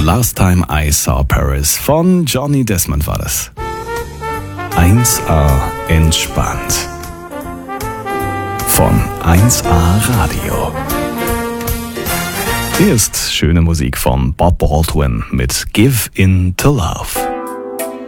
Last Time I Saw Paris von Johnny Desmond war das. 1A entspannt. Von 1A Radio. Hier ist schöne Musik von Bob Baldwin mit Give In To Love.